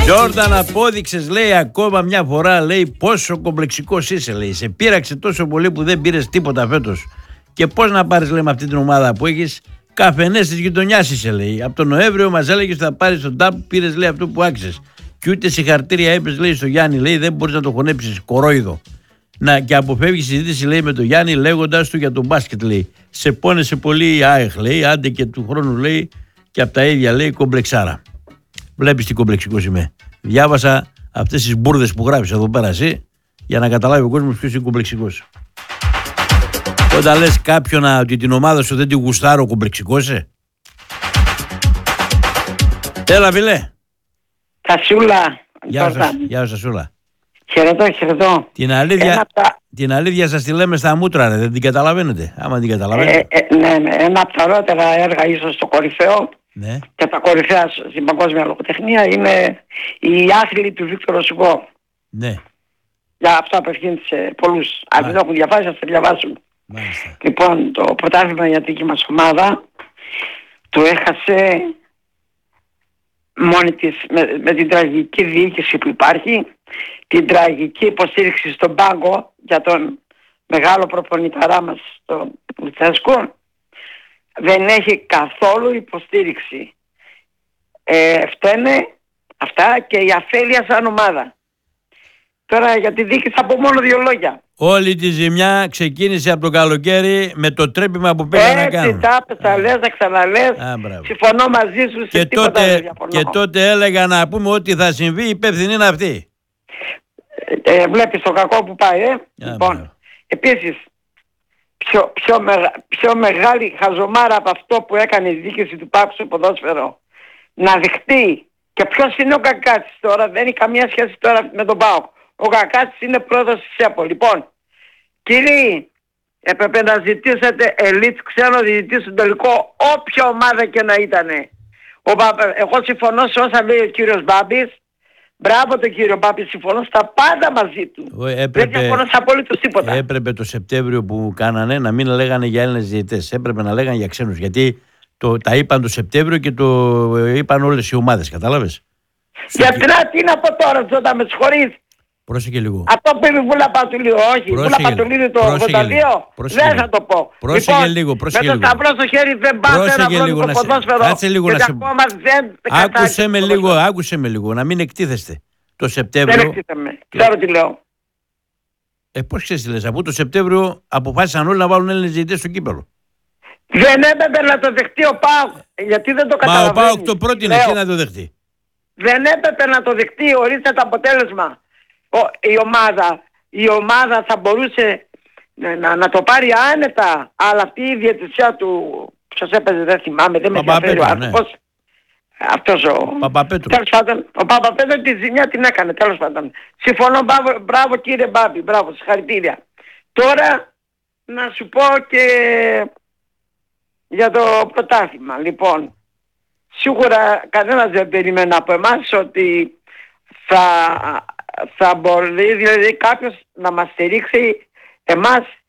Τζόρνταν, απόδειξες, λέει, ακόμα μια φορά, λέει, πόσο κομπλεξικός είσαι, λέει. Σε πείραξε τόσο πολύ που δεν πήρες τίποτα φέτος. Και πώς να πάρεις, λέει, με αυτή την ομάδα που έχεις, καφενές της γειτονιάς είσαι, λέει. Από τον Νοέμβριο μας έλεγες θα πάρεις τον τάπ, πήρες, λέει, αυτό που άξες. Και ούτε συγχαρητήρια είπες, λέει, στο Γιάννη, λέει, δεν μπορείς να το χωνέψεις, κορόιδο. Να, και αποφεύγει συζήτηση, λέει, με τον Γιάννη, λέγοντας του για τον μπάσκετ, λέει. Σε πόνεσε πολύ η ΑΕΧ, λέει, άντε και του χρόνου, λέει, και από τα ίδια, λέει, κομπλεξάρα. Βλέπεις τι κομπλεξικός είμαι. Διάβασα αυτές τις μπουρδες που γράφεις εδώ πέρα εσύ, για να καταλάβει ο κόσμος ποιος είναι κομπλεξικός. Όταν λες κάποιον ότι την ομάδα σου δεν τη γουστάρω, κομπλεξικός είσαι. Έλα, φίλε. Τασούλα. Γεια σου, Τασούλα. Χαιρετώ. Την αλήθεια σας τη λέμε στα μούτρα, ρε. Δεν την καταλαβαίνετε. Άμα την καταλαβαίνετε. Ναι, ένα από τα ωραιότερα έργα ίσως στο κορυφαίο, ναι, και τα κορυφαία στην παγκόσμια λογοτεχνία είναι οι άθλοι του Βίκτορο Σουγκό. Ναι. Για αυτό απευθύνεται σε πολλούς. Αν δεν έχουν διαβάσει, ας τα διαβάσουν. Μάλιστα. Λοιπόν, το πρωτάθλημα για τη δική μας ομάδα το έχασε μόνη της με την τραγική διοίκηση που υπάρχει, την τραγική υποστήριξη στον πάγκο για τον μεγάλο προπονηταρά μας, τον Λουτσέσκο. Δεν έχει καθόλου υποστήριξη. Φταίνε αυτά και η αφέλεια σαν ομάδα. Τώρα για τη διοίκηση θα πω μόνο 2 λόγια. Όλη τη ζημιά ξεκίνησε από το καλοκαίρι με το τρέπημα που πήγαν να κάνουν. Έτσι τα λες, να ξαναλες. Συμφωνώ μαζί σου σε τίποτα δεν διαφωνώ. Και τότε έλεγα να πούμε ότι θα συμβεί, η υπεύθυνη είναι αυτή. Βλέπεις το κακό που πάει, Λοιπόν, επίσης, πιο μεγάλη χαζομάρα από αυτό που έκανε η διοίκηση του ΠΑΟΚ στο ποδόσφαιρο, να δεχτεί. Και ποιος είναι ο Κακάτσης τώρα, δεν έχει καμία σχέση τώρα με τον ΠΑΟΚ. Ο Κακάτσης είναι πρόεδρος της ΕΠΟ. Λοιπόν, κύριοι, έπρεπε να ζητήσετε ελίτ ξένο διαιτητή στο τελικό, όποια ομάδα και να ήτανε. Εγώ συμφωνώ σε όσα λέει ο κύριος Μπάμπης. Μπράβο τον κύριο Μπάμπη, συμφωνώ στα πάντα μαζί του. Δεν συμφωνώ σε απολύτως τίποτα. Έπρεπε το Σεπτέμβριο που κάνανε να μην λέγανε για Έλληνες διαιτητές. Έπρεπε να λέγανε για ξένους. Γιατί τα είπαν το Σεπτέμβριο και το είπαν όλες οι ομάδες. Κατάλαβες. Γιατί τι να πω τώρα, Τζόντα, με συγχωρείς. Πρόσεχε λίγο. Αυτό που είπε η Βούλα Πατουλίου, όχι. Η Βούλα Πατουλίου το 82, δεν θα το πω. Πρόσεχε λίγο. Με το σταυρό στο χέρι δεν πάω σε ένα πρόβλημα στο ποδόσφαιρο. Κάτσε λίγο να σε... δεν... Άκουσε με λίγο, να μην εκτίθεστε. Το Σεπτέμβριο... Δεν εκτίθεμαι, ξέρω τι λέω. Πώς ξέρεις τι λες, αφού το Σεπτέμβριο αποφάσισαν όλοι να βάλουν Έλληνες διαιτητές στο κύπελλο. Δεν έπρεπε να το δεχτεί ο ΠΑΟΚ, γιατί δεν το καταλαβαίνει. Μα ο ΠΑΟΚ το πρότεινε, και να το δεχτεί. Δεν έπρεπε να το δεχτεί, ορίστε το αποτέλεσμα. Η ομάδα θα μπορούσε να το πάρει άνετα, αλλά αυτή η διαιτησία του, ποιος έπαιζε δεν θυμάμαι, δεν με ενδιαφέρει ο άνθρωπος. Αυτός ο Παπαπέτρου. Τέλος πάντων, ο Παπαπέτρου τη ζημιά την έκανε, τέλος πάντων. Συμφωνώ, μπράβο κύριε Μπάμπη, μπράβο, συγχαρητήρια. Τώρα να σου πω και για το πρωτάθλημα. Λοιπόν, σίγουρα κανένας δεν περίμενε από εμάς ότι θα μπορεί δηλαδή κάποιος να μας στηρίξει εμάς